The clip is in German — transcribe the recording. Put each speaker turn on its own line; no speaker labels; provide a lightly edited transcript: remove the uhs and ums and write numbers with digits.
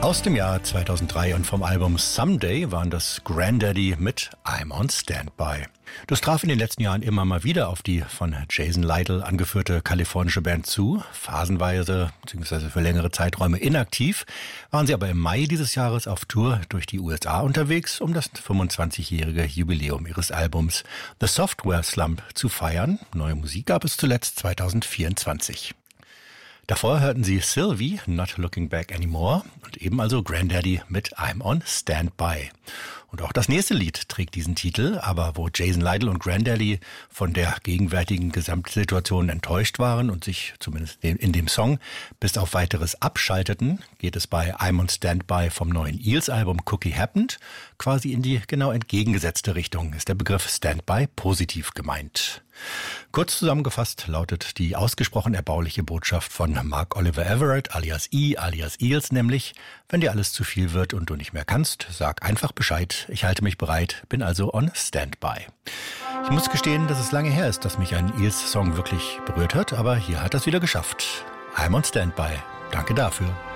Aus dem Jahr 2003 und vom Album Someday waren das Grandaddy mit I'm on Standby. Das traf in den letzten Jahren immer mal wieder auf die von Jason Lytle angeführte kalifornische Band zu. Phasenweise bzw. für längere Zeiträume inaktiv, waren sie aber im Mai dieses Jahres auf Tour durch die USA unterwegs, um das 25-jährige Jubiläum ihres Albums The Software Slump zu feiern. Neue Musik gab es zuletzt 2024. Davor hörten Sie Sylvie, Not Looking Back Anymore und eben also Grandaddy mit I'm on Standby. Und auch das nächste Lied trägt diesen Titel, aber wo Jason Lytle und Grandaddy von der gegenwärtigen Gesamtsituation enttäuscht waren und sich zumindest in dem Song bis auf weiteres abschalteten, geht es bei I'm on Standby vom neuen Eels-Album Cookie Happened quasi in die genau entgegengesetzte Richtung, ist der Begriff Standby positiv gemeint. Kurz zusammengefasst lautet die ausgesprochen erbauliche Botschaft von Mark Oliver Everett alias E alias Eels nämlich: Wenn dir alles zu viel wird und du nicht mehr kannst, sag einfach Bescheid, ich halte mich bereit, bin also on Standby. Ich muss gestehen, dass es lange her ist, dass mich ein Eels-Song wirklich berührt hat, aber hier hat er es wieder geschafft. I'm on Standby. Danke dafür.